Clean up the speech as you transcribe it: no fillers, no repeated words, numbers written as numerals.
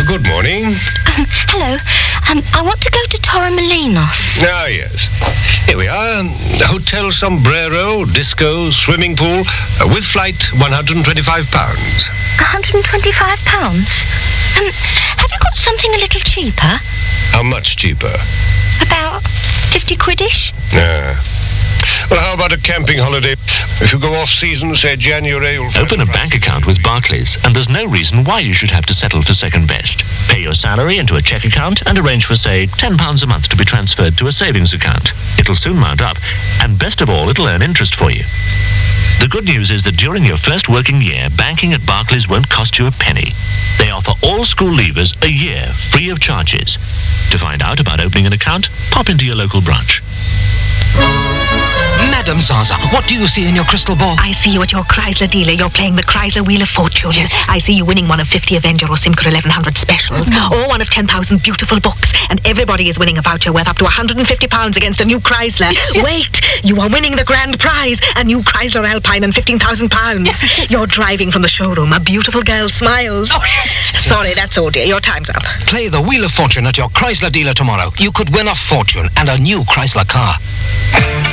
Good morning. Hello. I want to go to Torremolinos. Ah, yes. Here we are. Hotel Sombrero, disco, swimming pool, with flight, £125. £125? Have you got something a little cheaper? How much cheaper? About 50 quid-ish? Well, how about a camping holiday? If you go off-season, say January... Open a bank account with Barclays, and there's no reason why you should have to settle for second best. Pay your salary into a cheque account and arrange for, say, £10 a month to be transferred to a savings account. It'll soon mount up, and best of all, it'll earn interest for you. The good news is that during your first working year, banking at Barclays won't cost you a penny. They offer all school leavers a year free of charges. To find out about opening an account, pop into your local branch. Madam Zaza, what do you see in your crystal ball? I see you at your Chrysler dealer. You're playing the Chrysler Wheel of Fortune. Yes. I see you winning one of 50 Avenger or Simca 1100 specials, or one of 10,000 beautiful books, and everybody is winning a voucher worth up to £150 against a new Chrysler. Yes. Wait, you are winning the grand prize, a new Chrysler Alpine and £15,000. Yes. You're driving from the showroom. A beautiful girl smiles. Oh, yes. Sorry, that's all, dear. Your time's up. Play the Wheel of Fortune at your Chrysler dealer tomorrow. You could win a fortune and a new Chrysler car.